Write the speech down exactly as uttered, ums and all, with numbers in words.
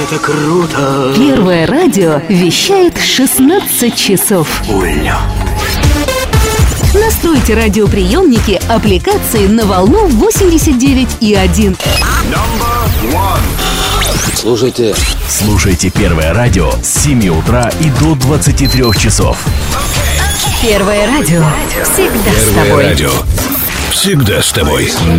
это круто! Первое радио вещает шестнадцать часов. Уля. Настройте радиоприемники аппликации на волну восемьдесят девять и один. Слушайте. Слушайте Первое радио с семи утра и до двадцати трёх часов. Первое радио всегда с Первое тобой. радио всегда с тобой.